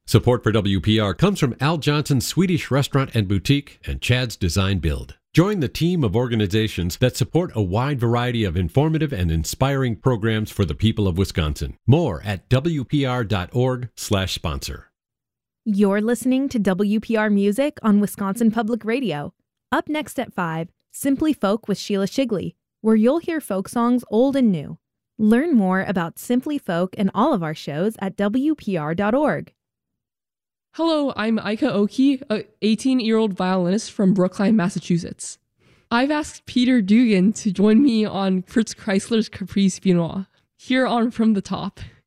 Support for WPR comes from Al Johnson's Swedish Restaurant and Boutique and Chad's Design Build. Join the team of organizations that support a wide variety of informative and inspiring programs for the people of Wisconsin. More at WPR.org/sponsor. You're listening to WPR Music on Wisconsin Public Radio. Up next at 5, Simply Folk with Sheila Shigley, where you'll hear folk songs old and new. Learn more about Simply Folk and all of our shows at WPR.org. Hello, I'm Aika Oki, a 18-year-old violinist from Brookline, Massachusetts. I've asked Peter Dugan to join me on Fritz Kreisler's Caprice Viennois, here on From the Top.